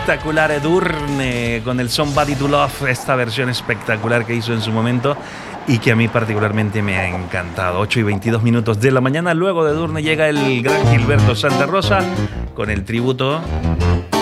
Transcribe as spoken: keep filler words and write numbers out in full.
espectacular Edurne con el Somebody to Love, esta versión espectacular que hizo en su momento y que a mí particularmente me ha encantado. ocho y veintidós minutos de la mañana. Luego de Edurne llega el gran Gilberto Santa Rosa con el tributo